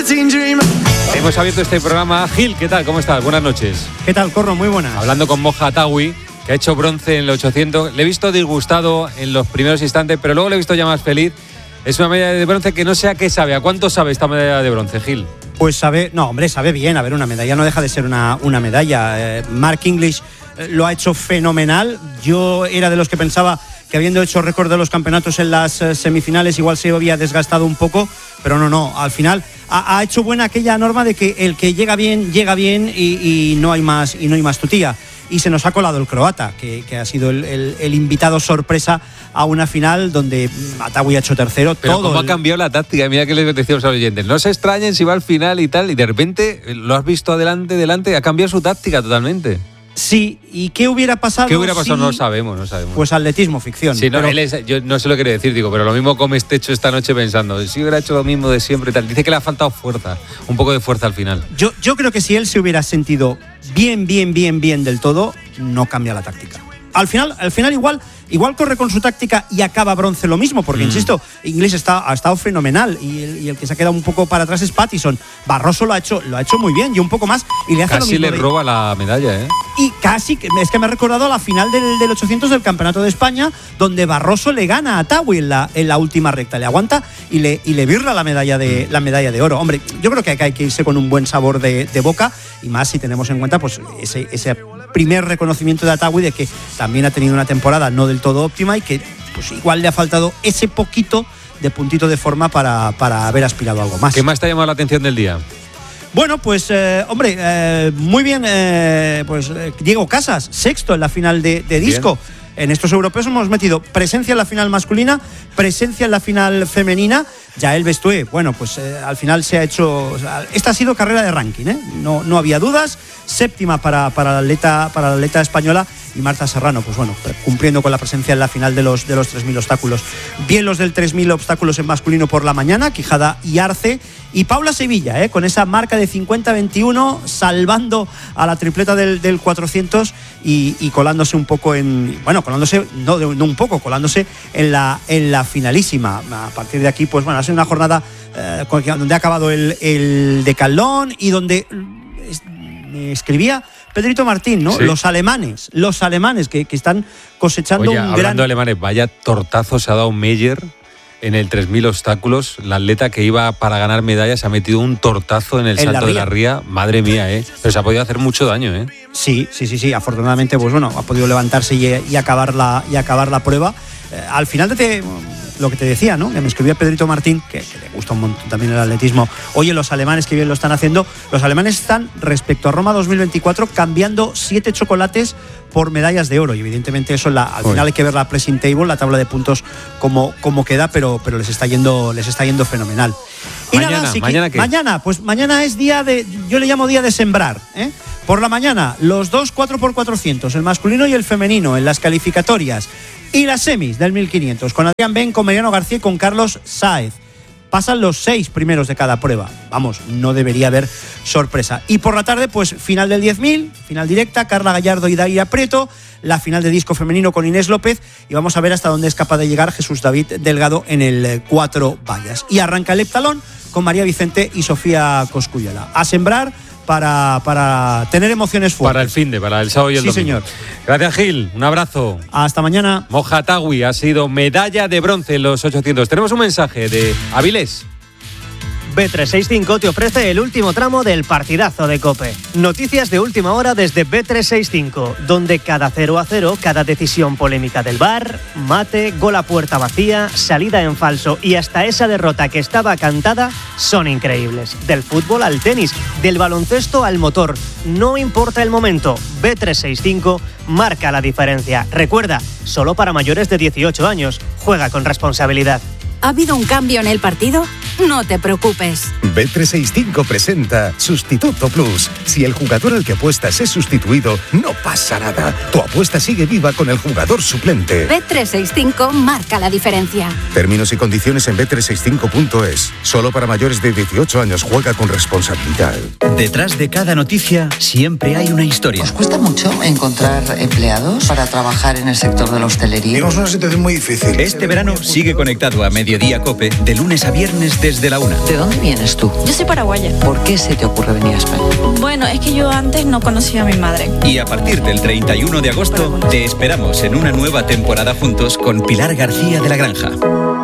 Hemos abierto este programa. Gil, ¿qué tal? ¿Cómo estás? Buenas noches. ¿Qué tal, Corro? Muy buenas. Hablando con Moja Atawi, que ha hecho bronce en el 800. Le he visto disgustado en los primeros instantes, pero luego le he visto ya más feliz. Es una medalla de bronce que no sé a qué sabe. ¿A cuánto sabe esta medalla de bronce, Gil? Pues sabe bien. A ver, una medalla no deja de ser una medalla. Mark English lo ha hecho fenomenal. Yo era de los que pensaba que habiendo hecho récord de los campeonatos en las semifinales igual se había desgastado un poco, pero no. Al final ha hecho buena aquella norma de que el que llega bien y no hay más tutía. Y se nos ha colado el croata, que ha sido el invitado sorpresa a una final donde Atawi ha hecho tercero. Pero cómo ha cambiado la táctica, mira que les decíamos a los oyentes, no se extrañen si va al final y tal, y de repente lo has visto adelante, ha cambiado su táctica totalmente. Sí, ¿y qué hubiera pasado? ¿Qué hubiera pasado? No lo sabemos. Pues atletismo, ficción. Sí, no, yo no sé lo que quiere decir, digo, pero lo mismo come este hecho esta noche pensando, si hubiera hecho lo mismo de siempre y tal. Dice que le ha faltado fuerza, un poco de fuerza al final. Yo creo que si él se hubiera sentido bien del todo, no cambia la táctica. Al final igual corre con su táctica y acaba bronce lo mismo, porque insisto, Inglés ha estado fenomenal y el que se ha quedado un poco para atrás es Pattison. Barroso lo ha hecho muy bien y un poco más y le hace casi lo mismo. Le roba la medalla, Y casi, es que me ha recordado a la final del 800 del Campeonato de España, donde Barroso le gana a Atawi en la última recta, le aguanta y le birra la medalla de oro. Hombre, yo creo que hay que irse con un buen sabor de boca, y más si tenemos en cuenta pues ese primer reconocimiento de Atawi de que también ha tenido una temporada no del todo óptima y que pues igual le ha faltado ese poquito de puntito de forma para haber aspirado a algo más. ¿Qué más te ha llamado la atención del día? Bueno, pues muy bien, Diego Casas, sexto en la final de disco. Bien. En estos europeos hemos metido presencia en la final masculina, presencia en la final femenina. Yael Bestué, bueno, pues al final se ha hecho. Esta ha sido carrera de ranking, no había dudas. Séptima para la atleta española, y Marta Serrano, pues bueno, cumpliendo con la presencia en la final de los 3.000 obstáculos. Bien los del 3.000 obstáculos en masculino por la mañana, Quijada y Arce. Y Paula Sevilla, con esa marca de 50-21, salvando a la tripleta del 400 y colándose un poco colándose en la finalísima. A partir de aquí, pues bueno, ha sido una jornada donde ha acabado el decalón y donde me escribía Pedrito Martín, ¿no? Sí. Los alemanes que están cosechando un gran... Hablando de alemanes, vaya tortazo se ha dado Meyer en el 3.000 obstáculos. La atleta que iba para ganar medallas ha metido un tortazo en el salto de la ría. Madre mía, pero se ha podido hacer mucho daño, Sí. Afortunadamente, pues bueno, ha podido levantarse y acabar la prueba. Al final lo que te decía, ¿no? Que me escribía Pedrito Martín, que le gusta un montón también el atletismo. Oye, los alemanes que bien lo están haciendo. Los alemanes están, respecto a Roma 2024, cambiando 7 chocolates por medallas de oro. Y evidentemente eso al final hay que ver la pressing table, la tabla de puntos, cómo queda, pero les está yendo fenomenal. Y mañana es día yo le llamo día de sembrar, Por la mañana, los 2 4x400, el masculino y el femenino, en las calificatorias. Y las semis del 1500, con Adrián Ben, con Mariano García y con Carlos Sáez. Pasan los 6 primeros de cada prueba. Vamos, no debería haber sorpresa. Y por la tarde, pues final del 10.000, final directa, Carla Gallardo y Daira Prieto, la final de disco femenino con Inés López, y vamos a ver hasta dónde es capaz de llegar Jesús David Delgado en el 4 vallas. Y arranca el heptalón con María Vicente y Sofía Cosculluela. A sembrar para tener emociones fuertes. Para el sábado y el domingo. Sí, señor. Gracias, Gil. Un abrazo. Hasta mañana. Moja Atawi ha sido medalla de bronce en los 800. Tenemos un mensaje de Avilés. Bet365 te ofrece el último tramo del partidazo de COPE. Noticias de última hora desde Bet365, donde cada 0-0, cada decisión polémica del VAR, mate, gol a puerta vacía, salida en falso y hasta esa derrota que estaba cantada son increíbles. Del fútbol al tenis, del baloncesto al motor, no importa el momento, Bet365 marca la diferencia. Recuerda, solo para mayores de 18 años, juega con responsabilidad. ¿Ha habido un cambio en el partido? No te preocupes. Bet365 presenta Sustituto Plus. Si el jugador al que apuestas es sustituido, no pasa nada. Tu apuesta sigue viva con el jugador suplente. Bet365 marca la diferencia. Términos y condiciones en bet365.es. Solo para mayores de 18 años. Juega con responsabilidad. Detrás de cada noticia siempre hay una historia. ¿Os cuesta mucho encontrar empleados para trabajar en el sector de la hostelería? Tenemos una situación muy difícil. Este verano sigue conectado a Media Mediodía COPE, de lunes a viernes desde la 1. ¿De dónde vienes tú? Yo soy paraguaya. ¿Por qué se te ocurre venir a España? Bueno, es que yo antes no conocía a mi madre. Y a partir del 31 de agosto te esperamos en una nueva temporada juntos con Pilar García de la Granja.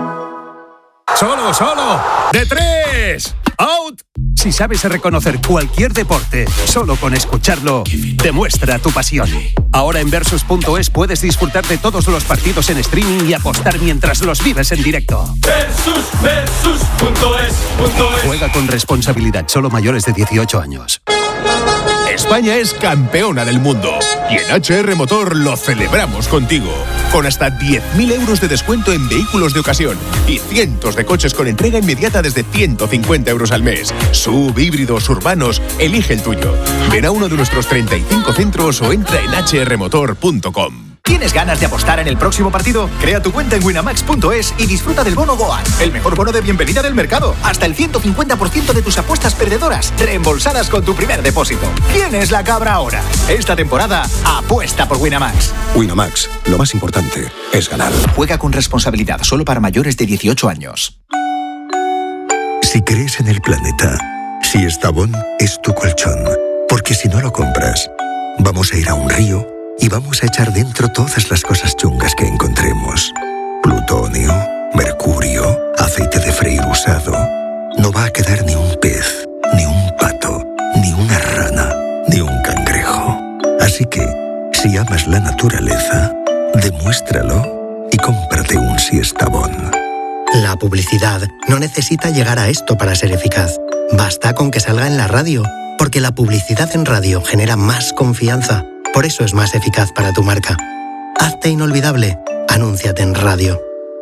¡Solo! ¡De 3! ¡Out! Si sabes reconocer cualquier deporte, solo con escucharlo, demuestra tu pasión. Ahora en Versus.es puedes disfrutar de todos los partidos en streaming y apostar mientras los vives en directo. Versus.es. Juega con responsabilidad, solo mayores de 18 años. España es campeona del mundo y en HR Motor lo celebramos contigo. Con hasta 10.000 euros de descuento en vehículos de ocasión y cientos de coches con entrega inmediata desde 150 euros al mes. SUV, híbridos, urbanos, elige el tuyo. Ven a uno de nuestros 35 centros o entra en hrmotor.com. ¿Tienes ganas de apostar en el próximo partido? Crea tu cuenta en winamax.es y disfruta del bono Goal, el mejor bono de bienvenida del mercado. Hasta el 150% de tus apuestas perdedoras reembolsadas con tu primer depósito. ¿Quién es la cabra ahora? Esta temporada, apuesta por Winamax. Winamax, lo más importante es ganar. Juega con responsabilidad, solo para mayores de 18 años. Si crees en el planeta, Siestabón es tu colchón. Porque si no lo compras, vamos a ir a un río y vamos a echar dentro todas las cosas chungas que encontremos. Plutonio, mercurio, aceite de freír usado. No va a quedar ni un pez, ni un pato, ni una rana, ni un cangrejo. Así que, si amas la naturaleza, demuéstralo y cómprate un Siestabón. La publicidad no necesita llegar a esto para ser eficaz. Basta con que salga en la radio, porque la publicidad en radio genera más confianza. Por eso es más eficaz para tu marca. Hazte inolvidable. Anúnciate en radio.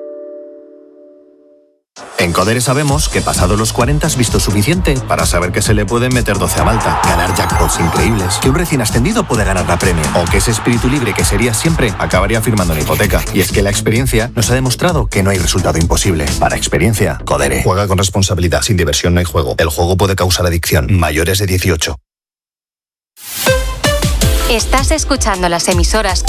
En Codere sabemos que pasado los 40 has visto suficiente para saber que se le pueden meter 12 a Malta, ganar jackpots increíbles, que un recién ascendido puede ganar la Premier, o que ese espíritu libre que sería siempre acabaría firmando una hipoteca. Y es que la experiencia nos ha demostrado que no hay resultado imposible. Para experiencia, Codere. Juega con responsabilidad. Sin diversión no hay juego. El juego puede causar adicción. Mayores de 18. Estás escuchando las emisoras